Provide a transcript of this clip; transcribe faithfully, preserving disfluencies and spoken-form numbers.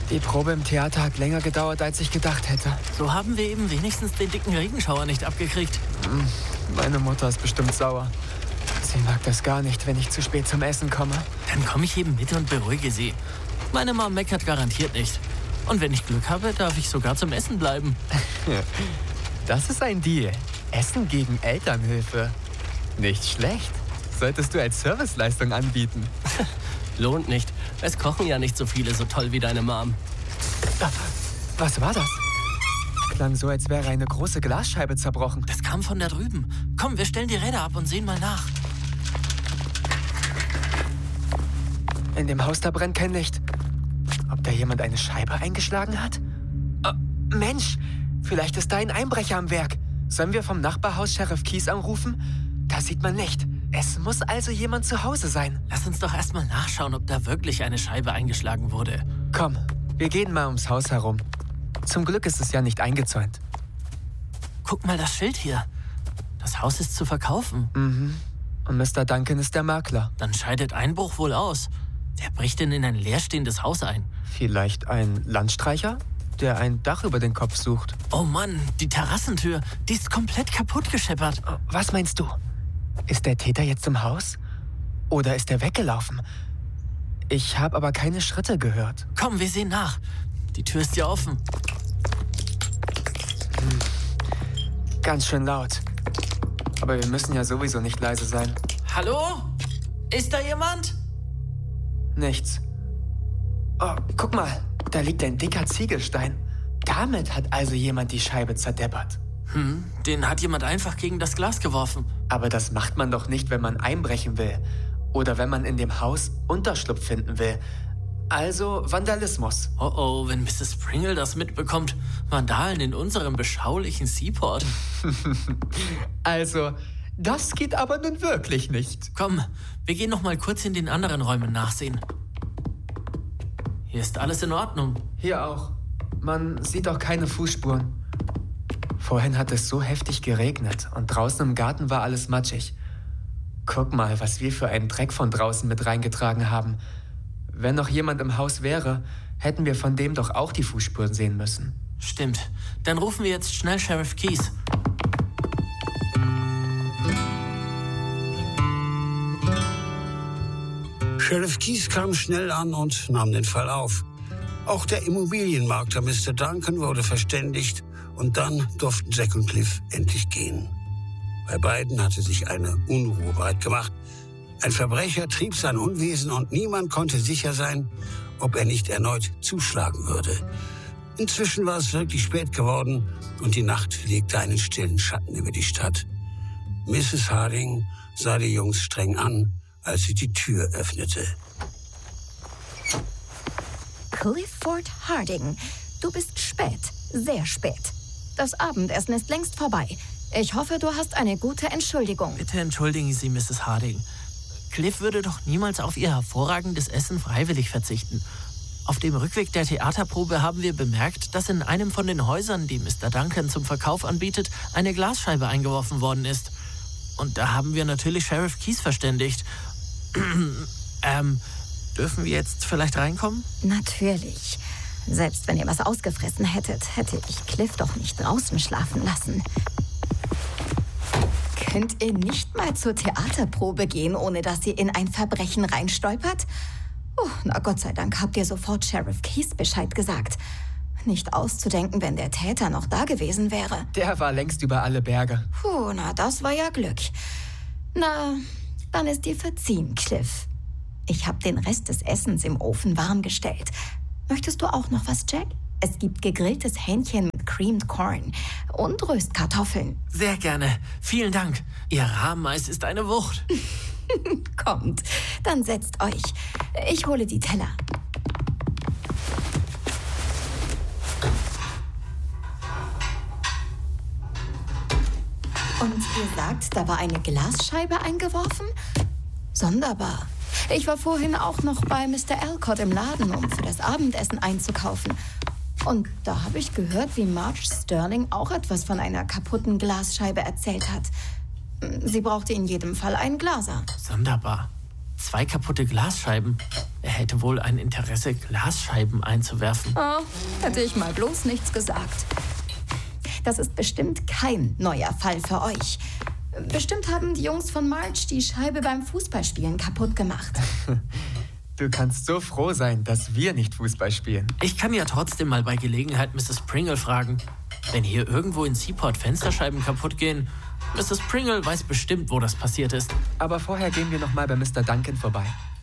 Die Probe im Theater hat länger gedauert, als ich gedacht hätte. So haben wir eben wenigstens den dicken Regenschauer nicht abgekriegt. Meine Mutter ist bestimmt sauer. Sie mag das gar nicht, wenn ich zu spät zum Essen komme. Dann komme ich eben mit und beruhige sie. Meine Mom meckert garantiert nicht. Und wenn ich Glück habe, darf ich sogar zum Essen bleiben. Das ist ein Deal. Essen gegen Elternhilfe. Nicht schlecht. Solltest du als Serviceleistung anbieten. Lohnt nicht. Es kochen ja nicht so viele so toll wie deine Mom. Was war das? Klang so, als wäre eine große Glasscheibe zerbrochen. Das kam von da drüben. Komm, wir stellen die Räder ab und sehen mal nach. In dem Haus, da brennt kein Licht. Ob da jemand eine Scheibe eingeschlagen hat? Oh, Mensch, vielleicht ist da ein Einbrecher am Werk. Sollen wir vom Nachbarhaus Sheriff Keys anrufen? Da sieht man Licht. Es muss also jemand zu Hause sein. Lass uns doch erstmal nachschauen, ob da wirklich eine Scheibe eingeschlagen wurde. Komm, wir gehen mal ums Haus herum. Zum Glück ist es ja nicht eingezäunt. Guck mal das Schild hier. Das Haus ist zu verkaufen. Mhm. Und Mister Duncan ist der Makler. Dann scheidet Einbruch wohl aus. Wer bricht denn in ein leerstehendes Haus ein? Vielleicht ein Landstreicher, der ein Dach über den Kopf sucht. Oh Mann, die Terrassentür, die ist komplett kaputt gescheppert. Was meinst du? Ist der Täter jetzt im Haus? Oder ist er weggelaufen? Ich habe aber keine Schritte gehört. Komm, wir sehen nach. Die Tür ist ja offen. Hm. Ganz schön laut. Aber wir müssen ja sowieso nicht leise sein. Hallo? Ist da jemand? Nichts. Oh, guck mal, da liegt ein dicker Ziegelstein. Damit hat also jemand die Scheibe zerdeppert. Hm, den hat jemand einfach gegen das Glas geworfen. Aber das macht man doch nicht, wenn man einbrechen will. Oder wenn man in dem Haus Unterschlupf finden will. Also Vandalismus. Oh oh, wenn Misses Pringle das mitbekommt. Vandalen in unserem beschaulichen Seaport. Also, das geht aber nun wirklich nicht. Komm, wir gehen noch mal kurz in den anderen Räumen nachsehen. Hier ist alles in Ordnung. Hier auch. Man sieht auch keine Fußspuren. Vorhin hat es so heftig geregnet und draußen im Garten war alles matschig. Guck mal, was wir für einen Dreck von draußen mit reingetragen haben. Wenn noch jemand im Haus wäre, hätten wir von dem doch auch die Fußspuren sehen müssen. Stimmt. Dann rufen wir jetzt schnell Sheriff Keys. Sheriff Keys kam schnell an und nahm den Fall auf. Auch der Immobilienmakler Mister Duncan wurde verständigt und dann durften Jack und Cliff endlich gehen. Bei beiden hatte sich eine Unruhe breit gemacht. Ein Verbrecher trieb sein Unwesen und niemand konnte sicher sein, ob er nicht erneut zuschlagen würde. Inzwischen war es wirklich spät geworden und die Nacht legte einen stillen Schatten über die Stadt. Misses Harding sah die Jungs streng an, als sie die Tür öffnete. Clifford Harding, du bist spät, sehr spät. Das Abendessen ist längst vorbei. Ich hoffe, du hast eine gute Entschuldigung. Bitte entschuldigen Sie, Misses Harding. Cliff würde doch niemals auf ihr hervorragendes Essen freiwillig verzichten. Auf dem Rückweg der Theaterprobe haben wir bemerkt, dass in einem von den Häusern, die Mister Duncan zum Verkauf anbietet, eine Glasscheibe eingeworfen worden ist. Und da haben wir natürlich Sheriff Keys verständigt. ähm, dürfen wir jetzt vielleicht reinkommen? Natürlich. Selbst wenn ihr was ausgefressen hättet, hätte ich Cliff doch nicht draußen schlafen lassen. Könnt ihr nicht mal zur Theaterprobe gehen, ohne dass ihr in ein Verbrechen reinstolpert? Oh, na Gott sei Dank habt ihr sofort Sheriff Keys Bescheid gesagt. Nicht auszudenken, wenn der Täter noch da gewesen wäre. Der war längst über alle Berge. Puh, na das war ja Glück. Na, dann ist dir verziehen, Cliff. Ich habe den Rest des Essens im Ofen warm gestellt. Möchtest du auch noch was, Jack? Es gibt gegrilltes Hähnchen mit Creamed Corn und Röstkartoffeln. Sehr gerne. Vielen Dank. Ihr Rahmeneis ist eine Wucht. Kommt, dann setzt euch. Ich hole die Teller. Und ihr sagt, da war eine Glasscheibe eingeworfen? Sonderbar. Ich war vorhin auch noch bei Mister Alcott im Laden, um für das Abendessen einzukaufen. Und da habe ich gehört, wie Marge Sterling auch etwas von einer kaputten Glasscheibe erzählt hat. Sie brauchte in jedem Fall einen Glaser. Sonderbar. zwei kaputte Glasscheiben. Er hätte wohl ein Interesse, Glasscheiben einzuwerfen. Oh, hätte ich mal bloß nichts gesagt. Das ist bestimmt kein neuer Fall für euch. Bestimmt haben die Jungs von Marge die Scheibe beim Fußballspielen kaputt gemacht. Du kannst so froh sein, dass wir nicht Fußball spielen. Ich kann ja trotzdem mal bei Gelegenheit Misses Pringle fragen. Wenn hier irgendwo in Seaport Fensterscheiben kaputt gehen, Misses Pringle weiß bestimmt, wo das passiert ist. Aber vorher gehen wir noch mal bei Mister Duncan vorbei.